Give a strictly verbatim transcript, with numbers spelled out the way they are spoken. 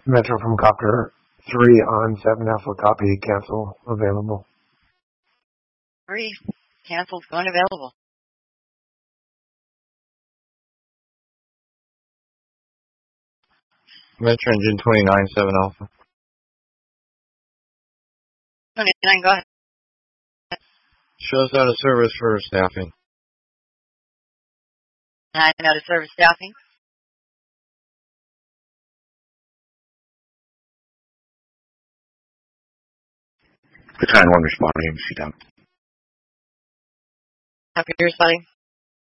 Metro from Copter three on seven Alpha copy, cancel available. three, canceled, going available. Metro engine twenty-nine, seven Alpha. twenty-nine, go ahead. Shows out of service for staffing. nine out of service staffing. Battalion one responding, M C down. Happy to responding.